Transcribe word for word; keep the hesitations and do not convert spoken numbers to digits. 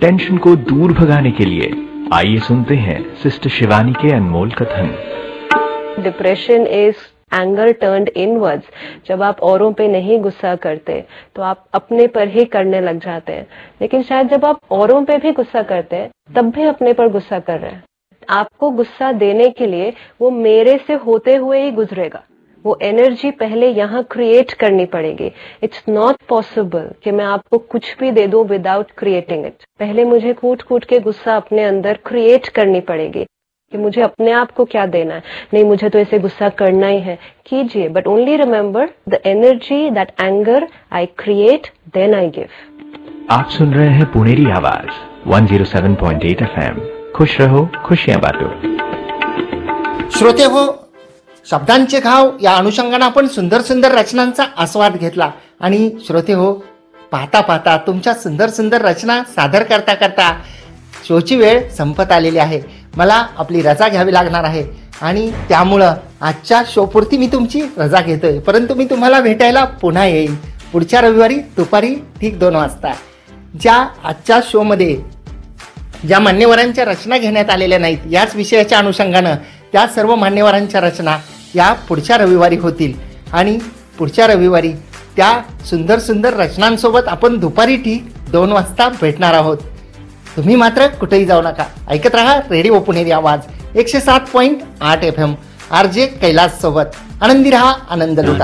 Tension को दूर भगाने के लिए आइए सुनते हैं सिस्टर शिवानी के अनमोल कथन। Depression is anger turned inwards. जब आप औरों पे नहीं गुस्सा करते तो आप अपने पर ही करने लग जाते हैं, लेकिन शायद जब आप औरों पे भी गुस्सा करते हैं तब भी अपने पर गुस्सा कर रहे हैं। आपको गुस्सा देने के लिए वो मेरे से होते हुए ही गुजरेगा। वो एनर्जी पहले यहाँ क्रिएट करनी पड़ेगी। इट्स नॉट पॉसिबल कि मैं आपको कुछ भी दे दूं विदाउट क्रिएटिंग इट। पहले मुझे कूट कूट के गुस्सा अपने अंदर क्रिएट करनी पड़ेगी कि मुझे अपने आप को क्या देना है। नहीं, मुझे तो ऐसे गुस्सा करना ही है, कीजिए, but only remember the energy that anger I create then I give. आप सुन रहे हैं पुनेरी आवाज एक सौ सात पॉइंट आठ एफएम। खुश रहो, खुशियां बांटो। श्रोते हो, शब्दांचे घाव या अनुषंगाने आपण सुंदर सुंदर रचनांचा आस्वाद घेतला आणि श्रोते हो, पाहता पाहता तुमच्या सुंदर सुंदर रचना सादर करता करता शोची वेळ संपत आलेली आहे। मला आपली रजा घ्यावी लागणार आहे आणि त्यामुळं आजच्या शोपुरती मी तुमची रजा घेतोय, परंतु मी तुम्हाला भेटायला पुन्हा येईन पुढच्या रविवारी दुपारी ठीक दोन वाजता। ज्या आजच्या शोमध्ये ज्या मान्यवरांच्या रचना घेण्यात आलेल्या नाहीत, याच विषयाच्या अनुषंगानं त्या सर्व मान्यवरांच्या रचना या पुढच्या रविवारी होतील आणि पुढच्या रविवारी त्या सुंदर सुंदर रचनांसोबत आपण दुपारी ठीक दोन वाजता भेटणार आहोत। तुम्ही मात्र कुठेही जाऊ नका, ऐकत राहा रेडिओ पुणेरी आवाज एकशे सात पॉईंट आठ F M. R J Kailas सोबत आनंदी रहा, आनंद लुटा।